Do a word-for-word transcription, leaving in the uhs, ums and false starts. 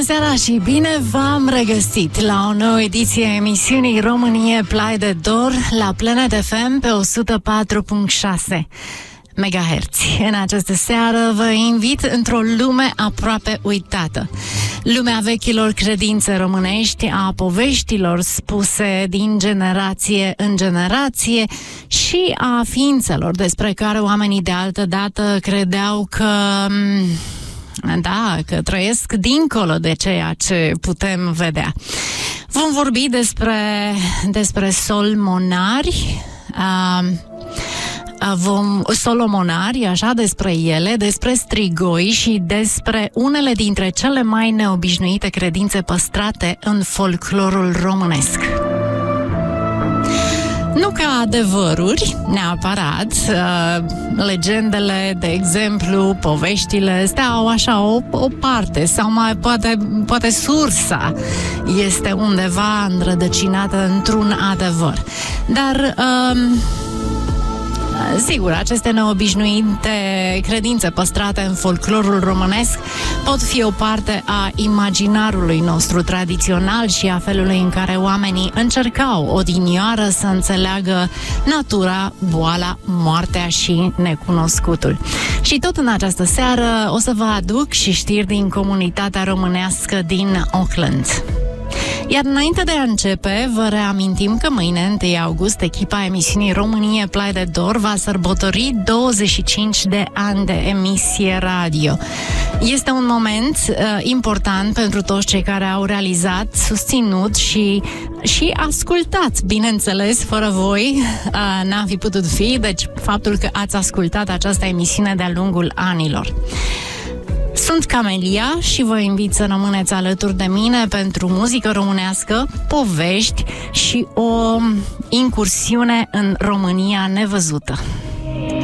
Bună seara și bine v-am regăsit la o nouă ediție a emisiunii România Plai de Dor la Planet F M pe o sută patru virgulă șase megahertzi. În această seară vă invit într-o lume aproape uitată. Lumea vechilor credințe românești, a poveștilor spuse din generație în generație și a ființelor despre care oamenii de altă dată credeau că... Da, că trăiesc dincolo de ceea ce putem vedea. Vom vorbi despre, despre solmonari, uh, vom, solomonari, așa, despre ele, despre strigoi și despre unele dintre cele mai neobișnuite credințe păstrate în folclorul românesc. Nu ca adevăruri, neapărat, uh, legendele, de exemplu, poveștile, stau așa o, o parte sau mai poate, poate sursa este undeva înrădăcinată într-un adevăr. Dar... Uh, Sigur, aceste neobișnuite credințe păstrate în folclorul românesc pot fi o parte a imaginarului nostru tradițional și a felului în care oamenii încercau odinioară să înțeleagă natura, boala, moartea și necunoscutul. Și tot în această seară o să vă aduc și știri din comunitatea românească din Auckland. Iar înainte de a începe, vă reamintim că mâine, întâi august, echipa emisiunii România Plai de Dor va sărbători douăzeci și cinci de ani de emisie radio. Este un moment uh, important pentru toți cei care au realizat, susținut și, și ascultat, bineînțeles, fără voi uh, n-am fi putut fi, deci faptul că ați ascultat această emisiune de-a lungul anilor. Sunt Camelia și vă invit să rămâneți alături de mine pentru muzică românească, povești și o incursiune în România nevăzută.